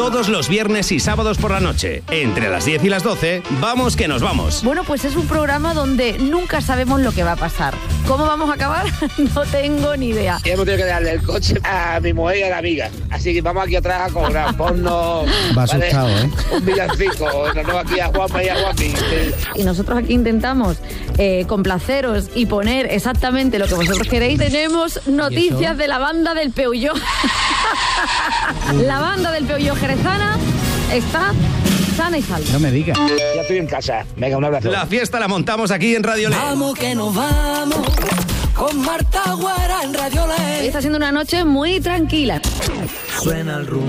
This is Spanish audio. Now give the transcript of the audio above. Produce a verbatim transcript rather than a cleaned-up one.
Todos los viernes y sábados por la noche, entre las diez y las doce, vamos que nos vamos. Bueno, pues es un programa donde nunca sabemos lo que va a pasar. ¿Cómo vamos a acabar? No tengo ni idea. Y hemos tenido que darle el coche a mi mujer y a la amiga. Así que vamos aquí atrás a cobrar. Ponnos... Va asustado, ¿vale? ¿eh? Un villancico. Nos vamos aquí a Juanma y a Juanmi. Y nosotros aquí intentamos eh, complaceros y poner exactamente lo que vosotros queréis. Tenemos noticias de la banda del Peulló. La banda del Peulló jerezana está sana y salva. No me digas. Ya estoy en casa. Venga, un abrazo. La fiesta la montamos aquí en Radio Ley. Vamos que nos vamos con Marta Guara en Radio Ley. Hoy está siendo una noche muy tranquila. Suena el rumbo.